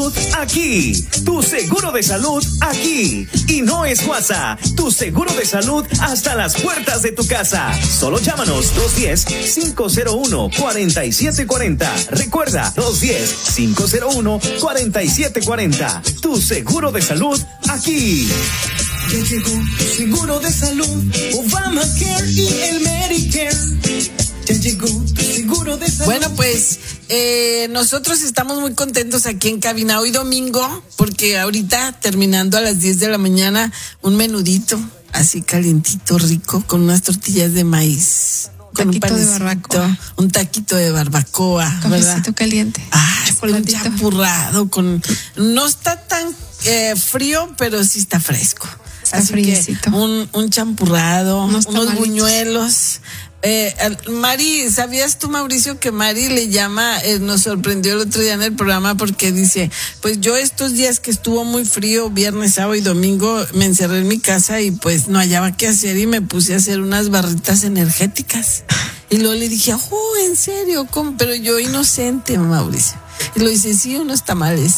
salud aquí. Tu seguro de salud aquí. Y no es WhatsApp. Tu seguro de salud hasta las puertas de tu casa. Solo llámanos 210-501-4740. Recuerda, 210-501-4740. Tu seguro de salud aquí. Ya llegó tu seguro de salud, Obamacare y el Medicare. Ya llegó tu seguro de salud. Bueno, pues nosotros estamos muy contentos aquí en cabina hoy domingo, porque ahorita terminando a las 10 de la mañana un menudito así calientito, rico, con unas tortillas de maíz. Con taquito de barbacoa. Un taquito de barbacoa, cafecito ¿verdad? Caliente. Un champurrado con... No está tan frío, pero sí está fresco. Está así friecito. Que un champurrado, unos buñuelos. Mari, ¿sabías tú, Mauricio, que Mari le llama, nos sorprendió el otro día en el programa porque dice, pues yo estos días que estuvo muy frío, viernes, sábado y domingo, me encerré en mi casa y pues no hallaba qué hacer y me puse a hacer unas barritas energéticas. Y luego le dije, ¿en serio? ¿Cómo? Pero yo inocente, Mauricio. Y lo dice, sí, unos tamales.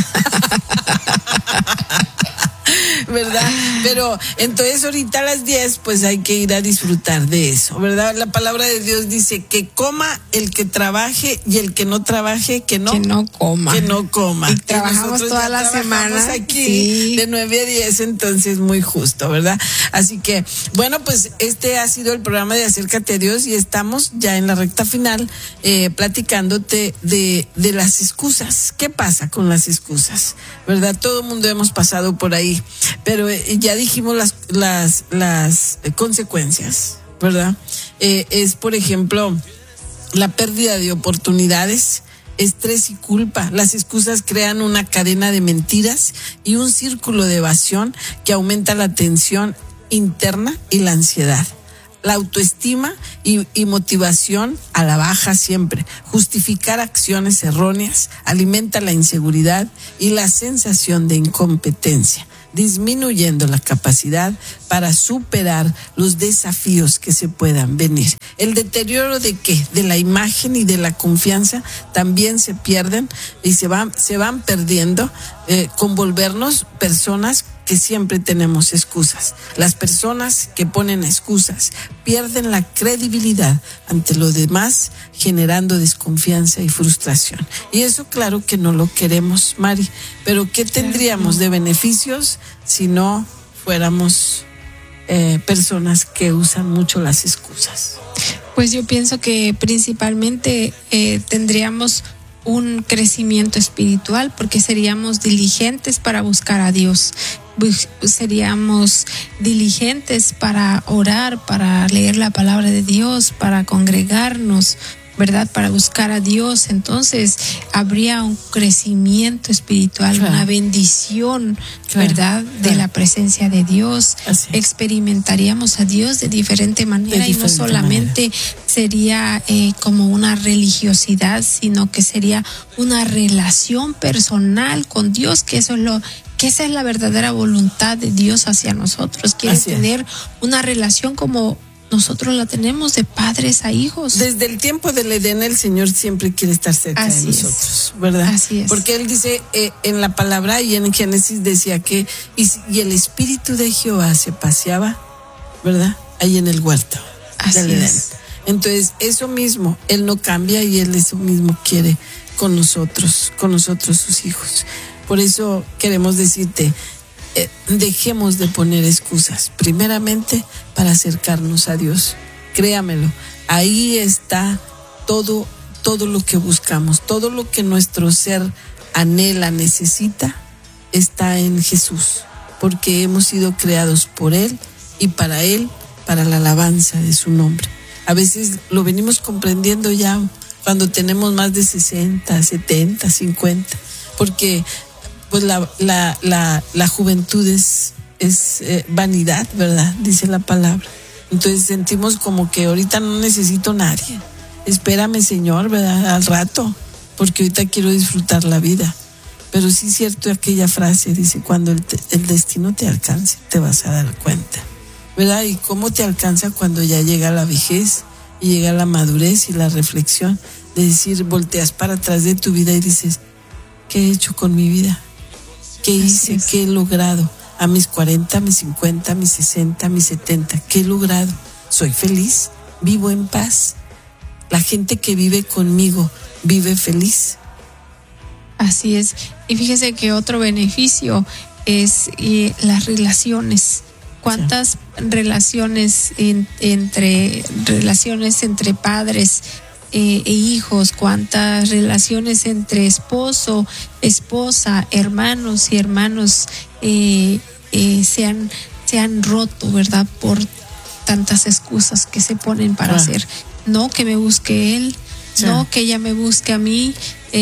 ¿Verdad? Pero entonces ahorita a las 10 pues hay que ir a disfrutar de eso, ¿verdad? La palabra de Dios dice que coma el que trabaje y el que no trabaje, que no coma. Que no coma. Y trabajamos toda la semana aquí sí. De 9 a 10, entonces muy justo, ¿verdad? Así que, bueno, pues este ha sido el programa de Acércate a Dios y estamos ya en la recta final platicándote de las excusas. ¿Qué pasa con las excusas? ¿Verdad? Todo el mundo hemos pasado por ahí. Pero ya dijimos las consecuencias, ¿verdad? Es, por ejemplo, la pérdida de oportunidades, estrés y culpa. Las excusas crean una cadena de mentiras y un círculo de evasión que aumenta la tensión interna y la ansiedad. La autoestima y motivación a la baja siempre. Justificar acciones erróneas alimenta la inseguridad y la sensación de incompetencia, disminuyendo la capacidad para superar los desafíos que se puedan venir. El deterioro de ¿qué? De la imagen y de la confianza también se pierden y se van perdiendo con volvernos personas que siempre tenemos excusas. Las personas que ponen excusas pierden la credibilidad ante los demás, generando desconfianza y frustración. Y eso claro que no lo queremos, Mari. Pero ¿qué tendríamos de beneficios si no fuéramos personas que usan mucho las excusas? Pues yo pienso que principalmente tendríamos un crecimiento espiritual porque seríamos diligentes para buscar a Dios. Seríamos diligentes para orar, para leer la palabra de Dios, para congregarnos, ¿verdad? Para buscar a Dios. Entonces habría un crecimiento espiritual, claro. Una bendición, claro. ¿Verdad? Claro. De la presencia de Dios. Experimentaríamos a Dios de diferente manera y no solamente sería como una religiosidad, sino que sería una relación personal con Dios, que esa es la verdadera voluntad de Dios hacia nosotros. Quiere tener una relación como nosotros la tenemos de padres a hijos. Desde el tiempo del Edén el Señor siempre quiere estar cerca de nosotros, ¿verdad? Así es. Porque Él dice en la palabra y en Génesis decía que y el Espíritu de Jehová se paseaba, ¿verdad? Ahí en el huerto del Edén. Entonces eso mismo, Él no cambia y Él eso mismo quiere con nosotros sus hijos. Por eso queremos decirte, dejemos de poner excusas, primeramente para acercarnos a Dios. Créamelo, ahí está todo lo que buscamos, todo lo que nuestro ser anhela, necesita, está en Jesús, porque hemos sido creados por Él y para la alabanza de su nombre. A veces lo venimos comprendiendo ya cuando tenemos más de 60, 70, 50, porque pues la juventud es vanidad, ¿verdad? Dice la palabra. Entonces sentimos como que ahorita no necesito a nadie. Espérame, Señor, ¿verdad? Al rato, porque ahorita quiero disfrutar la vida. Pero sí es cierto aquella frase, dice, cuando el destino te alcance, te vas a dar cuenta, ¿verdad? Y cómo te alcanza cuando ya llega la vejez y llega la madurez y la reflexión, de decir, volteas para atrás de tu vida y dices, ¿Qué he hecho con mi vida? ¿Qué hice? ¿Qué he logrado? A mis 40, a mis 50, a mis 60, a mis 70, ¿qué he logrado? ¿Soy feliz? ¿Vivo en paz? ¿La gente que vive conmigo vive feliz? Así es. Y fíjese que otro beneficio es las relaciones. ¿Cuántas relaciones entre padres e hijos? ¿Cuántas relaciones entre esposo, esposa, hermanos y hermanos se han roto, ¿verdad? Por tantas excusas que se ponen para hacer. No que me busque él, no que ella me busque a mí.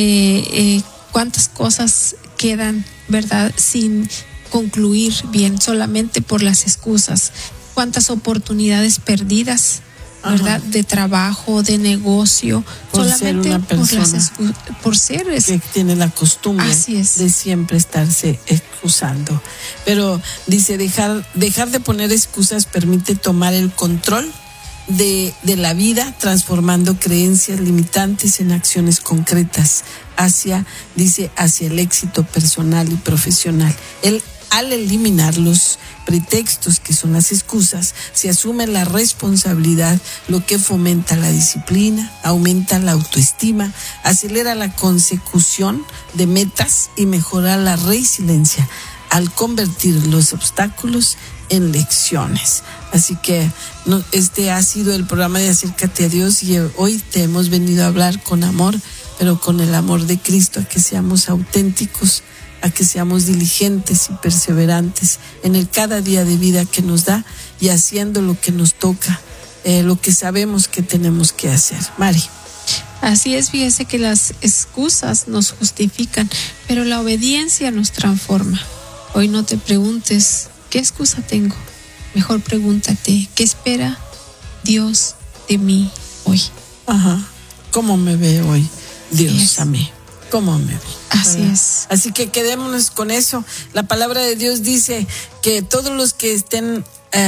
¿Cuántas cosas quedan, verdad, sin concluir bien solamente por las excusas? ¿Cuántas oportunidades perdidas, verdad, de trabajo, de negocio, por solamente ser una persona por ser que tiene la costumbre de siempre estarse excusando? Pero dice, dejar de poner excusas permite tomar el control de la vida, transformando creencias limitantes en acciones concretas hacia el éxito personal y profesional. Al eliminar los pretextos que son las excusas, se asume la responsabilidad, lo que fomenta la disciplina, aumenta la autoestima, acelera la consecución de metas y mejora la resiliencia al convertir los obstáculos en lecciones. Así que este ha sido el programa de Acércate a Dios, y hoy te hemos venido a hablar con amor, pero con el amor de Cristo, a que seamos auténticos, a que seamos diligentes y perseverantes en el cada día de vida que nos da, y haciendo lo que nos toca, lo que sabemos que tenemos que hacer. Mari. Así es, fíjese que las excusas nos justifican, pero la obediencia nos transforma. Hoy no te preguntes, ¿qué excusa tengo? Mejor pregúntate, ¿qué espera Dios de mí hoy? ¿Cómo me ve hoy Dios a mí? ¿Cómo me ve? Así es. Así que quedémonos con eso. La palabra de Dios dice que todos los que estén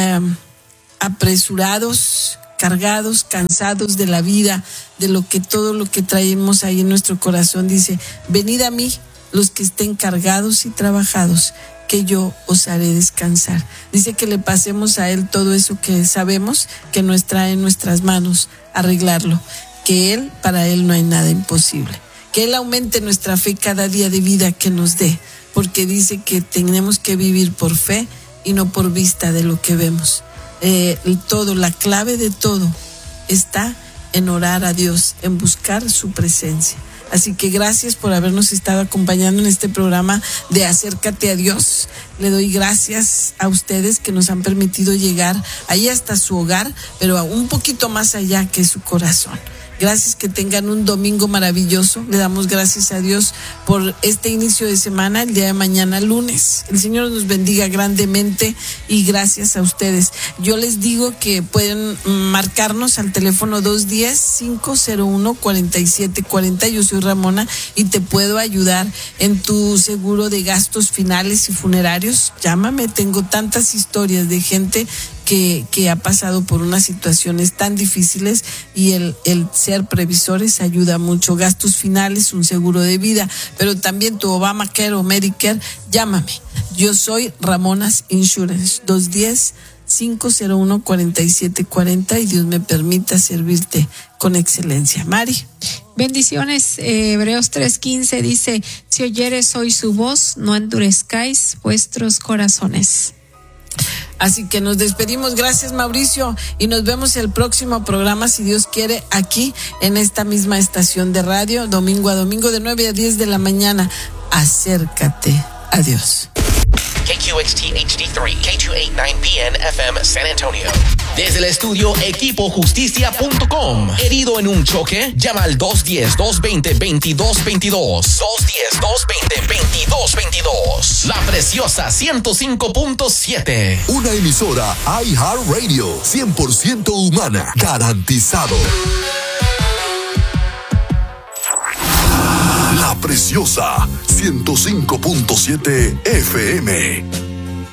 apresurados, cargados, cansados de la vida, de todo lo que traemos ahí en nuestro corazón, dice, venid a mí los que estén cargados y trabajados, que yo os haré descansar. Dice que le pasemos a Él todo eso que sabemos que nos trae en nuestras manos, arreglarlo, que para Él no hay nada imposible. Que Él aumente nuestra fe cada día de vida que nos dé, porque dice que tenemos que vivir por fe y no por vista de lo que vemos. La clave de todo está en orar a Dios, en buscar su presencia. Así que gracias por habernos estado acompañando en este programa de Acércate a Dios. Le doy gracias a ustedes que nos han permitido llegar ahí hasta su hogar, pero un poquito más allá que su corazón. Gracias, que tengan un domingo maravilloso. Le damos gracias a Dios por este inicio de semana, el día de mañana, lunes. El Señor nos bendiga grandemente y gracias a ustedes. Yo les digo que pueden marcarnos al teléfono 210-501-4740. Yo soy Ramona y te puedo ayudar en tu seguro de gastos finales y funerarios. Llámame, tengo tantas historias de gente que ha pasado por unas situaciones tan difíciles, y el ser previsores ayuda mucho. Gastos finales, un seguro de vida, pero también tu Obamacare o Medicare, llámame. Yo soy Ramona's Insurance, 210-501-4740, y Dios me permita servirte con excelencia. Mari. Bendiciones. Hebreos 3:15 dice, si oyeres hoy su voz, no endurezcáis vuestros corazones. Así que nos despedimos. Gracias, Mauricio, y nos vemos el próximo programa, si Dios quiere, aquí en esta misma estación de radio, domingo a domingo, de 9 a 10 de la mañana. Acércate a Dios. KQXT HD3, K289BN FM San Antonio. Desde el estudio equipojusticia.com. Herido en un choque, llama al 210-220-2222. 210-220-2222. La Preciosa 105.7. Una emisora iHeartRadio, 100% humana, garantizado. La Preciosa 105.7 FM.